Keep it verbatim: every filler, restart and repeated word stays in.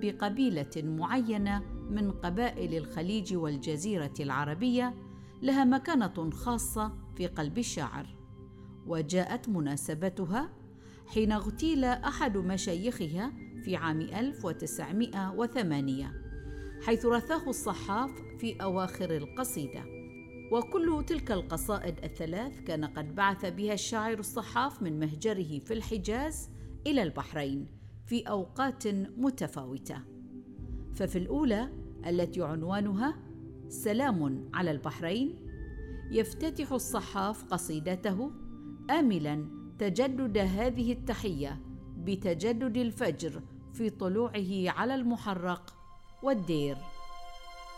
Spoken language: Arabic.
بقبيلة معينة من قبائل الخليج والجزيرة العربية لها مكانة خاصة في قلب الشاعر، وجاءت مناسبتها حين اغتيل أحد مشايخها في عام ألف وتسعمائة وثمانية، حيث رثاه الصحاف في أواخر القصيدة. وكل تلك القصائد الثلاث كان قد بعث بها الشاعر الصحاف من مهجره في الحجاز إلى البحرين في أوقات متفاوتة. ففي الأولى التي عنوانها سلام على البحرين، يفتتح الصحاف قصيدته آملاً تجدد هذه التحية بتجدد الفجر في طلوعه على المحرق والدير.